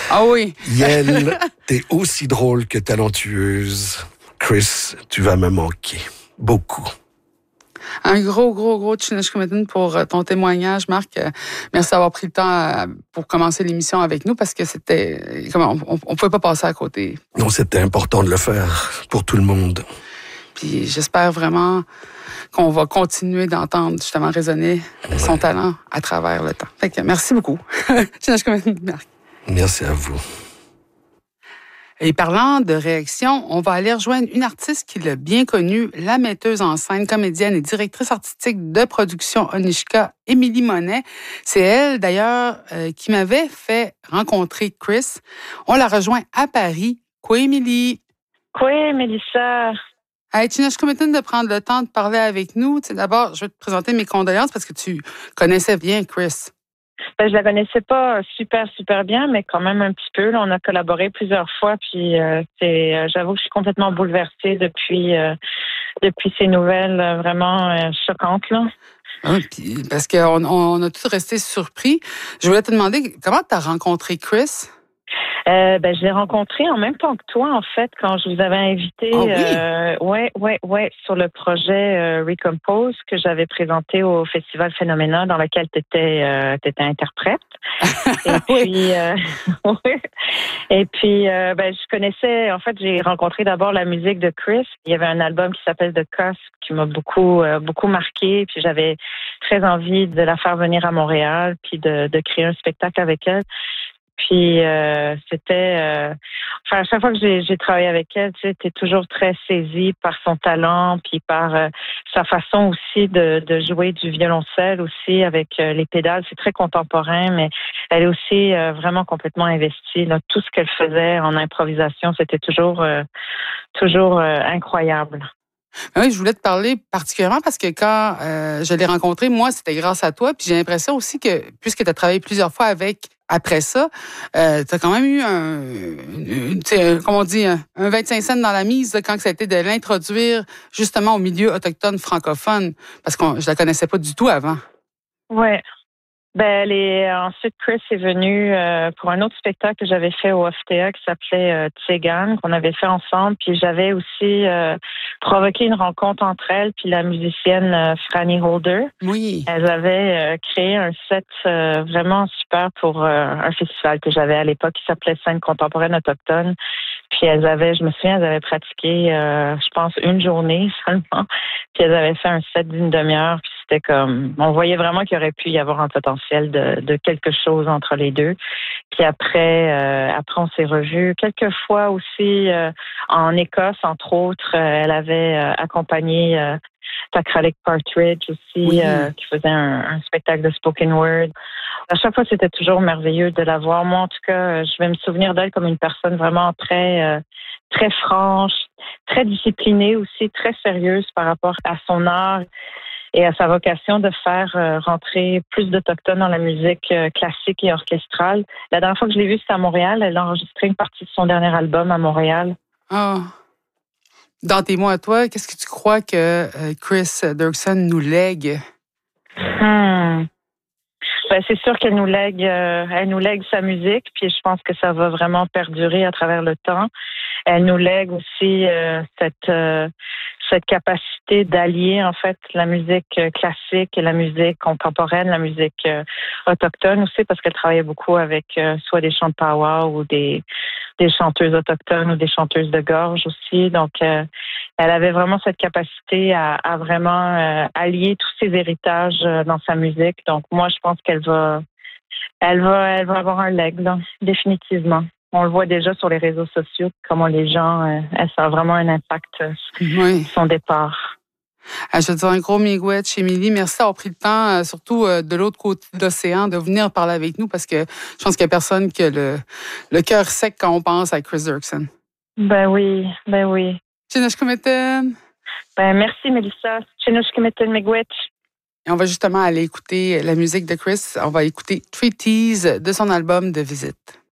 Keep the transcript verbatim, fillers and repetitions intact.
Ah oui. Yel, t'es aussi drôle que talentueuse. Chris, tu vas me manquer. Beaucoup. Un gros, gros, gros Chineshkumetin pour ton témoignage, Marc. Merci d'avoir pris le temps pour commencer l'émission avec nous parce que c'était... Comment, on ne pouvait pas passer à côté. Non, c'était important de le faire pour tout le monde. Puis j'espère vraiment qu'on va continuer d'entendre justement résonner ouais. son talent à travers le temps. Fait que merci beaucoup. Marc. Merci à vous. Et parlant de réaction, on va aller rejoindre une artiste qui l'a bien connue, la metteuse en scène, comédienne et directrice artistique de production Onishka, Émilie Monet. C'est elle, d'ailleurs, euh, qui m'avait fait rencontrer Chris. On la rejoint à Paris. Quoi, Émilie? Quoi, Mélissa? Hey, Chineshkumetin de prendre le temps de parler avec nous. Tu sais, d'abord, je vais te présenter mes condoléances parce que tu connaissais bien Chris. Ben, je la connaissais pas super, super bien, mais quand même un petit peu. Là, on a collaboré plusieurs fois, puis euh, c'est, euh, j'avoue que je suis complètement bouleversée depuis, euh, depuis ces nouvelles euh, vraiment euh, choquantes, là. Ah, puis, parce qu'on on a tous resté surpris. Je voulais te demander, comment tu as rencontré Chris? Euh, ben, je l'ai rencontré en même temps que toi, en fait, quand je vous avais invité, oh, oui? euh, ouais, ouais, ouais, sur le projet euh, Recompose que j'avais présenté au Festival Phénoména, dans lequel tu étais, euh, t'étais interprète. Et puis, euh, ouais. Et puis, euh, ben, je connaissais, en fait, j'ai rencontré d'abord la musique de Chris. Il y avait un album qui s'appelle The Cusp qui m'a beaucoup, euh, beaucoup marqué. Puis j'avais très envie de la faire venir à Montréal, puis de, de créer un spectacle avec elle. Puis euh, c'était, euh, enfin à chaque fois que j'ai, j'ai travaillé avec elle, tu sais, t'es toujours très saisie par son talent, puis par euh, sa façon aussi de, de jouer du violoncelle aussi avec euh, les pédales. C'est très contemporain, mais elle est aussi euh, vraiment complètement investie. Là, tout ce qu'elle faisait en improvisation, c'était toujours, euh, toujours euh, incroyable. Oui, je voulais te parler particulièrement parce que quand euh, je l'ai rencontré, moi, c'était grâce à toi. Puis j'ai l'impression aussi que, puisque tu as travaillé plusieurs fois avec, après ça, euh, tu as quand même eu un, une, un, comment on dit, un, un vingt-cinq cents dans la mise là, quand ça a été de l'introduire justement au milieu autochtone francophone, parce que je la connaissais pas du tout avant. Ouais. Ben, les, ensuite, Chris est venu euh, pour un autre spectacle que j'avais fait au F T A qui s'appelait euh, Tsigan, qu'on avait fait ensemble. Puis j'avais aussi euh, provoqué une rencontre entre elle puis la musicienne euh, Franny Holder. Oui. Elles avaient euh, créé un set euh, vraiment super pour euh, un festival que j'avais à l'époque qui s'appelait Scène contemporaine autochtone. Puis elles avaient, je me souviens, elles avaient pratiqué, euh, je pense, une journée seulement. Puis elles avaient fait un set d'une demi-heure. Puis c'était comme, on voyait vraiment qu'il y aurait pu y avoir un potentiel de, de quelque chose entre les deux. Puis après, euh, après on s'est revus quelques fois aussi euh, en Écosse, entre autres. Euh, elle avait euh, accompagné euh, Takralik Partridge aussi, oui. euh, qui faisait un, un spectacle de spoken word. À chaque fois, c'était toujours merveilleux de la voir. Moi, en tout cas, je vais me souvenir d'elle comme une personne vraiment très, euh, très franche, très disciplinée aussi, très sérieuse par rapport à son art et à sa vocation de faire euh, rentrer plus d'Autochtones dans la musique euh, classique et orchestrale. La dernière fois que je l'ai vue, c'était à Montréal. Elle a enregistré une partie de son dernier album à Montréal. Ah. Oh. Dans tes mots à toi, qu'est-ce que tu crois que euh, Chris Dirksen nous lègue? Hmm. Ben, c'est sûr qu'elle nous lègue, euh, elle nous lègue sa musique, puis je pense que ça va vraiment perdurer à travers le temps. Elle nous lègue aussi euh, cette euh, cette capacité d'allier en fait la musique classique et la musique contemporaine, la musique euh, autochtone aussi, parce qu'elle travaillait beaucoup avec euh, soit des chants de powwow ou des des chanteuses autochtones ou des chanteuses de gorge aussi. Donc, euh, elle avait vraiment cette capacité à, à vraiment euh, allier tous ses héritages euh, dans sa musique. Donc, moi, je pense qu'elle va, elle va, elle va avoir un leg, là, définitivement. On le voit déjà sur les réseaux sociaux, comment les gens, euh, elle, ça a vraiment un impact euh, oui. sur son départ. Ah, je te dis un gros miigwech, Émilie. Merci d'avoir pris le temps, euh, surtout euh, de l'autre côté de l'océan, de venir parler avec nous parce que je pense qu'il n'y a personne qui a le, le cœur sec quand on pense à Chris Dirksen. Ben oui, ben oui. Chineshkumetin. Ben merci, Mélissa. Chineshkumetin miigwech. Et on va justement aller écouter la musique de Chris. On va écouter Treaties de son album de visite.